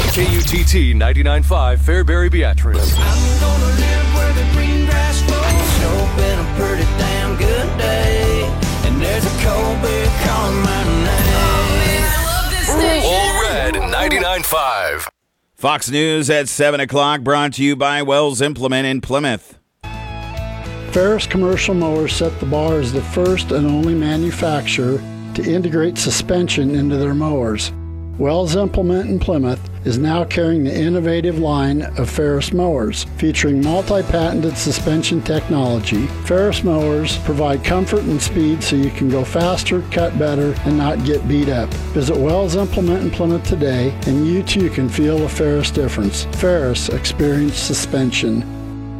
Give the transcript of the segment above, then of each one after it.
KUTT 99.5 Fairbury Beatrice. I'm gonna live where the green grass grows. It's been a pretty damn good day, and there's a cold beer calling my name. Oh man, I love this station. All Red 99.5. Fox News at 7 o'clock, brought to you by Wells Implement in Plymouth. Ferris Commercial Mowers set the bar as the first and only manufacturer to integrate suspension into their mowers. Wells Implement in Plymouth is now carrying the innovative line of Ferris mowers, featuring multi-patented suspension technology. Ferris mowers provide comfort and speed so you can go faster, cut better, and not get beat up. Visit Wells Implement in Plymouth today, and you too can feel the Ferris difference. Ferris Experience Suspension.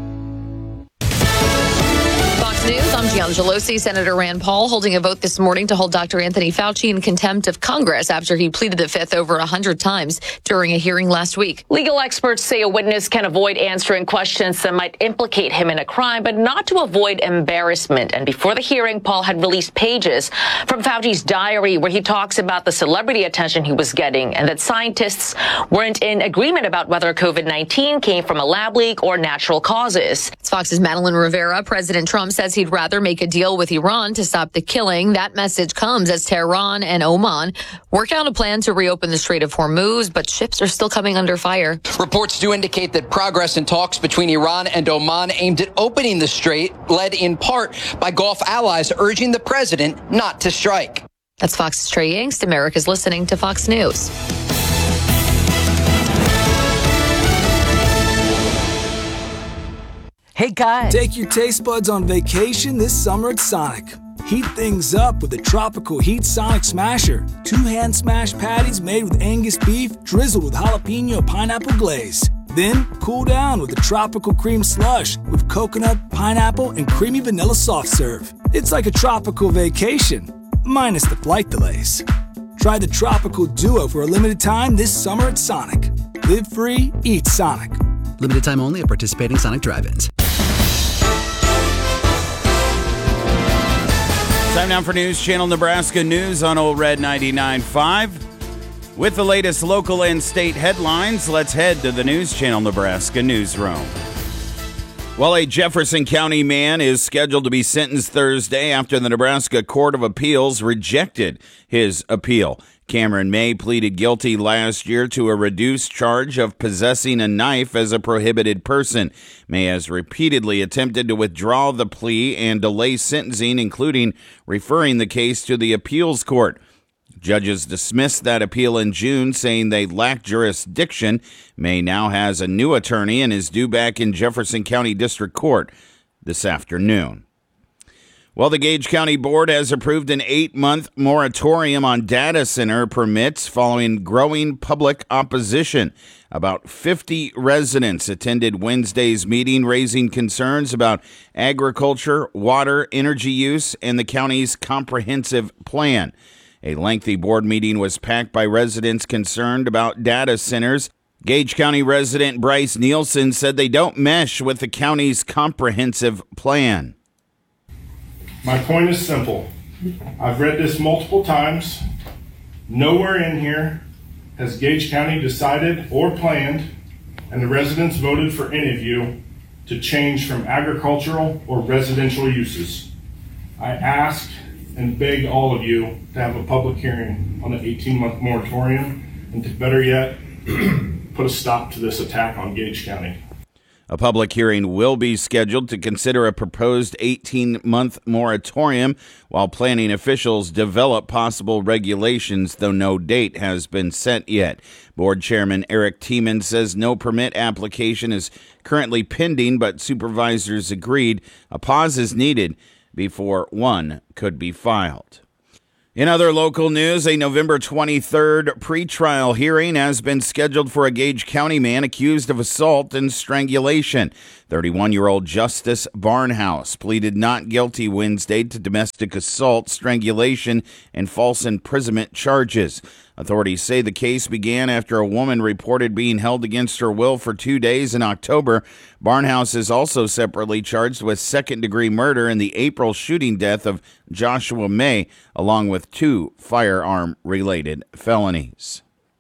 News. I'm Gianna Gelosi. Senator Rand Paul holding a vote this morning to hold Dr. Anthony Fauci in contempt of Congress after he pleaded the fifth over 100 times during a hearing last week. Legal experts say a witness can avoid answering questions that might implicate him in a crime, but not to avoid embarrassment. And before the hearing, Paul had released pages from Fauci's diary where he talks about the celebrity attention he was getting and that scientists weren't in agreement about whether COVID-19 came from a lab leak or natural causes. It's Fox's Madeline Rivera. President Trump says he'd rather make a deal with Iran to stop the killing. That message comes as Tehran and Oman work out a plan to reopen the Strait of Hormuz, but ships are still coming under fire. Reports do indicate that progress in talks between Iran and Oman aimed at opening the strait, led in part by Gulf allies urging the president not to strike. That's Fox's Trey Yingst. America's listening to Fox News. Hey guys! Take your taste buds on vacation this summer at Sonic. Heat things up with the Tropical Heat Sonic Smasher. 2 hand smash patties made with Angus beef, drizzled with jalapeno pineapple glaze. Then cool down with the Tropical Cream Slush with coconut, pineapple, and creamy vanilla soft serve. It's like a tropical vacation, minus the flight delays. Try the Tropical Duo for a limited time this summer at Sonic. Live free, eat Sonic. Limited time only at participating Sonic drive-ins. Time now for News Channel Nebraska News on Old Red 99.5. With the latest local and state headlines, let's head to the News Channel Nebraska newsroom. Well, a Jefferson County man is scheduled to be sentenced Thursday after the Nebraska Court of Appeals rejected his appeal. Cameron May pleaded guilty last year to a reduced charge of possessing a knife as a prohibited person. May has repeatedly attempted to withdraw the plea and delay sentencing, including referring the case to the appeals court. Judges dismissed that appeal in June, saying they lack jurisdiction. May now has a new attorney and is due back in Jefferson County District Court this afternoon. Well, the Gage County Board has approved an 8-month moratorium on data center permits following growing public opposition. About 50 residents attended Wednesday's meeting, raising concerns about agriculture, water, energy use, and the county's comprehensive plan. A lengthy board meeting was packed by residents concerned about data centers. Gage County resident Bryce Nielsen said they don't mesh with the county's comprehensive plan. My point is simple. I've read this multiple times. Nowhere in here has Gage County decided or planned, and the residents voted for any of you, to change from agricultural or residential uses. I ask and beg all of you to have a public hearing on the 18-month moratorium, and to better yet, put a stop to this attack on Gage County. A public hearing will be scheduled to consider a proposed 18-month moratorium while planning officials develop possible regulations, though no date has been set yet. Board Chairman Eric Tiemann says no permit application is currently pending, but supervisors agreed a pause is needed before one could be filed. In other local news, a November 23rd pretrial hearing has been scheduled for a Gage County man accused of assault and strangulation. 31-year-old Justice Barnhouse pleaded not guilty Wednesday to domestic assault, strangulation, and false imprisonment charges. Authorities say the case began after a woman reported being held against her will for 2 days in October. Barnhouse is also separately charged with second-degree murder in the April shooting death of Joshua May, along with 2 firearm-related felonies.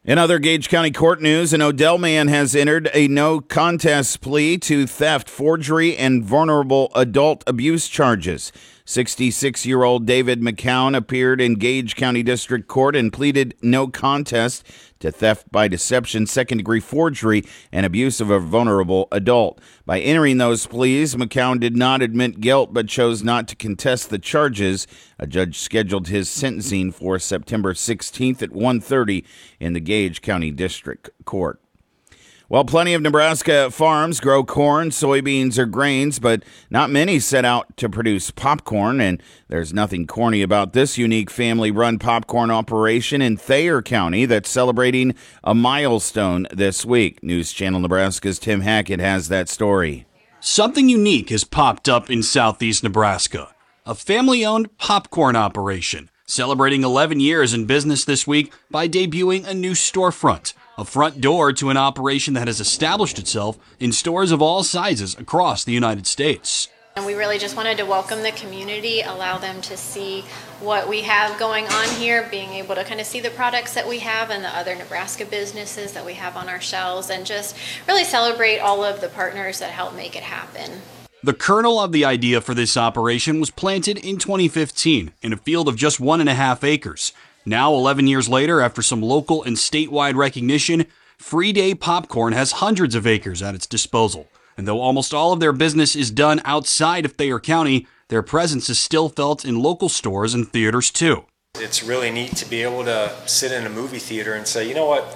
In other Gage County court news, an Odell man has entered a no contest plea to theft, forgery, and vulnerable adult abuse charges. 66-year-old David McCown appeared in Gage County District Court and pleaded no contest to theft by deception, second-degree forgery, and abuse of a vulnerable adult. By entering those pleas, McCown did not admit guilt but chose not to contest the charges. A judge scheduled his sentencing for September 16th at 1:30 in the Gage County District Court. Well, plenty of Nebraska farms grow corn, soybeans, or grains, but not many set out to produce popcorn, and there's nothing corny about this unique family-run popcorn operation in Thayer County that's celebrating a milestone this week. News Channel Nebraska's Tim Hackett has that story. Something unique has popped up in southeast Nebraska. A family-owned popcorn operation, celebrating 11 years in business this week by debuting a new storefront. A front door to an operation that has established itself in stores of all sizes across the United States. And we really just wanted to welcome the community, allow them to see what we have going on here, being able to kind of see the products that we have and the other Nebraska businesses that we have on our shelves, and just really celebrate all of the partners that help make it happen. The kernel of the idea for this operation was planted in 2015 in a field of just 1.5 acres. Now, 11 years later, after some local and statewide recognition, Free Day Popcorn has hundreds of acres at its disposal. And though almost all of their business is done outside of Thayer County, their presence is still felt in local stores and theaters too. It's really neat to be able to sit in a movie theater and say, you know what,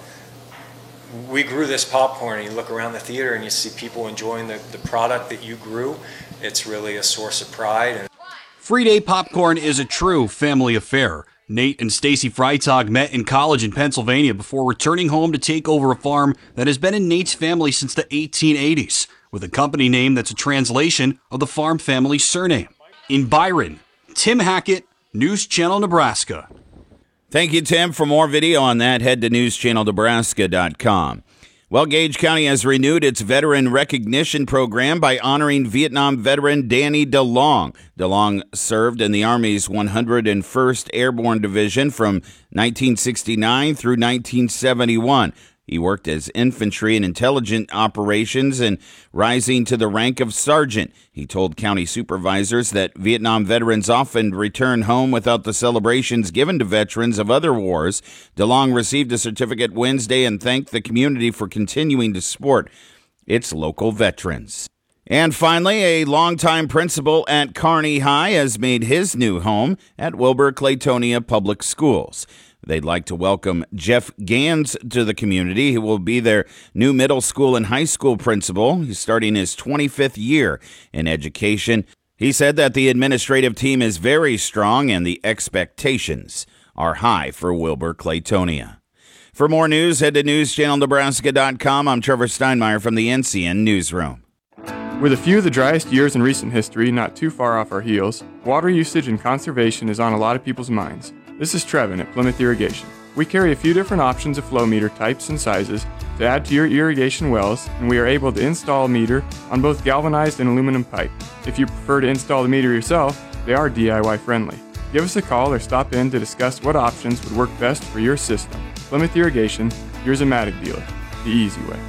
we grew this popcorn, and you look around the theater and you see people enjoying the product that you grew. It's really a source of pride. Free Day Popcorn is a true family affair. Nate and Stacy Freitag met in college in Pennsylvania before returning home to take over a farm that has been in Nate's family since the 1880s, with a company name that's a translation of the farm family's surname. In Byron, Tim Hackett, News Channel Nebraska. Thank you, Tim. For more video on that, head to newschannelnebraska.com. Well, Gage County has renewed its veteran recognition program by honoring Vietnam veteran Danny DeLong. DeLong served in the Army's 101st Airborne Division from 1969 through 1971. He worked as infantry and intelligence operations and rising to the rank of sergeant. He told county supervisors that Vietnam veterans often return home without the celebrations given to veterans of other wars. DeLong received a certificate Wednesday and thanked the community for continuing to support its local veterans. And finally, a longtime principal at Kearney High has made his new home at Wilbur-Claytonia Public Schools. They'd like to welcome Jeff Gans to the community. He will be their new middle school and high school principal. He's starting his 25th year in education. He said that the administrative team is very strong and the expectations are high for Wilbur-Claytonia. For more news, head to newschannelnebraska.com. I'm Trevor Steinmeier from the NCN Newsroom. With a few of the driest years in recent history not too far off our heels, water usage and conservation is on a lot of people's minds. This is Trevin at Plymouth Irrigation. We carry a few different options of flow meter types and sizes to add to your irrigation wells, and we are able to install a meter on both galvanized and aluminum pipe. If you prefer to install the meter yourself, they are DIY friendly. Give us a call or stop in to discuss what options would work best for your system. Plymouth Irrigation, your Zematic dealer, the easy way.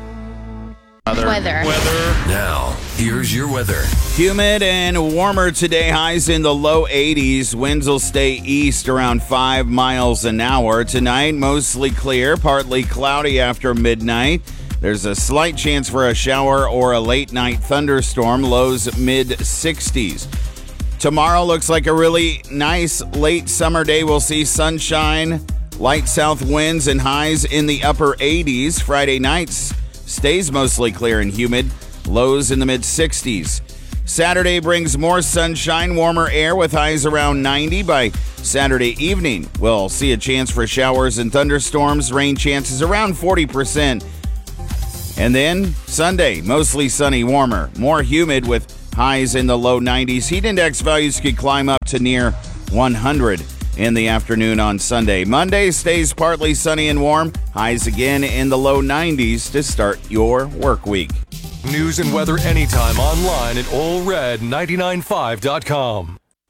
Weather. Now, here's your weather. Humid and warmer today, highs in the low 80s. Winds will stay east around 5 miles an hour. Tonight, mostly clear, partly cloudy after midnight. There's a slight chance for a shower or a late night thunderstorm, lows mid-60s. Tomorrow looks like a really nice late summer day. We'll see sunshine, light south winds, and highs in the upper 80s. Friday nights stays mostly clear and humid, lows in the mid-60s. Saturday brings more sunshine, warmer air with highs around 90. By Saturday evening, we'll see a chance for showers and thunderstorms, rain chances around 40%. And then Sunday, mostly sunny, warmer, more humid with highs in the low 90s. Heat index values could climb up to near 100 in the afternoon on Sunday. Monday stays partly sunny and warm. Highs again in the low 90s to start your work week. News and weather anytime online at allred995.com.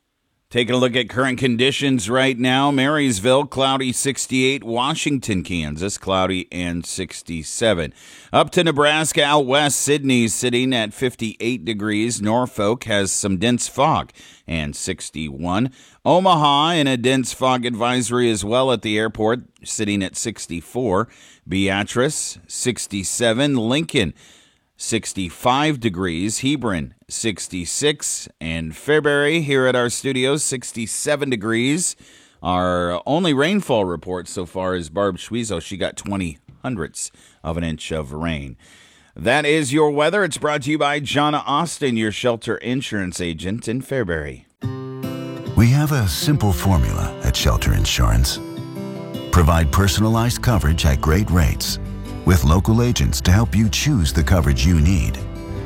Taking a look at current conditions right now. Marysville, cloudy 68. Washington, Kansas, cloudy and 67. Up to Nebraska out west, Sydney's sitting at 58 degrees. Norfolk has some dense fog and 61. Omaha in a dense fog advisory as well at the airport, sitting at 64. Beatrice, 67. Lincoln, 65 degrees. Hebron, 66. And Fairbury here at our studios, 67 degrees. Our only rainfall report so far is Barb Schwezo. She got 0.20 of an inch of rain. That is your weather. It's brought to you by Jonna Austin, your shelter insurance agent in Fairbury. We have a simple formula at Shelter Insurance. Provide personalized coverage at great rates, with local agents to help you choose the coverage you need.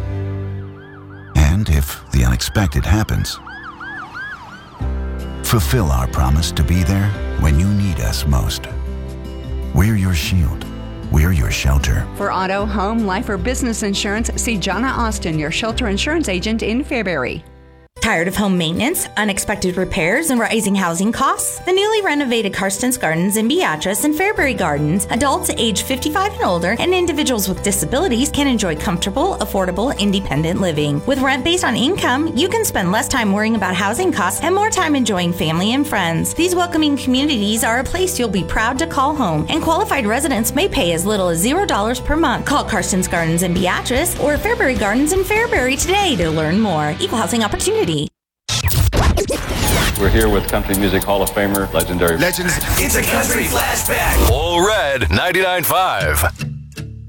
And if the unexpected happens, fulfill our promise to be there when you need us most. We're your shield. We're your shelter. For auto, home, life, or business insurance, see Jonna Austin, your shelter insurance agent in Fairbury. Tired of home maintenance, unexpected repairs, and rising housing costs? The newly renovated Karsten's Gardens in Beatrice and Fairbury Gardens, adults age 55 and older, and individuals with disabilities can enjoy comfortable, affordable, independent living. With rent based on income, you can spend less time worrying about housing costs and more time enjoying family and friends. These welcoming communities are a place you'll be proud to call home, and qualified residents may pay as little as $0 per month. Call Karsten's Gardens in Beatrice or Fairbury Gardens in Fairbury today to learn more. Equal housing opportunity. We're here with Country Music Hall of Famer, legendary Legends. It's a country flashback. All Red 99.5.